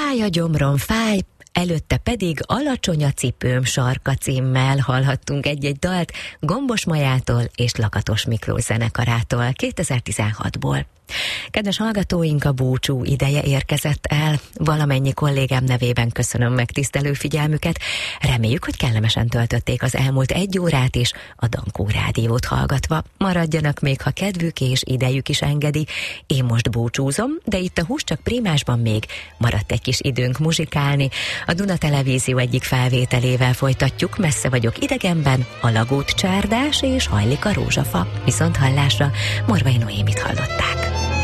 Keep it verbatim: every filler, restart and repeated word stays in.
Fáj a gyomrom, fáj, előtte pedig Alacsony a cipőm sarka címmel hallhattunk egy-egy dalt Gombos Majától és Lakatos Miklós zenekarától kétezer-tizenhatból. Kedves hallgatóink, a búcsú ideje érkezett el. Valamennyi kollégám nevében köszönöm megtisztelő figyelmüket. Reméljük, hogy kellemesen töltötték az elmúlt egy órát is a Dankó Rádiót hallgatva. Maradjanak még, ha kedvük és idejük is engedi. Én most búcsúzom, de itt a Hús csak Prímásban még maradt egy kis időnk muzsikálni. A Duna Televízió egyik felvételével folytatjuk, Messze vagyok idegenben, a Lagút csárdás és Hajlik a rózsafa. Viszont hallásra, Morvai Noémit hallották.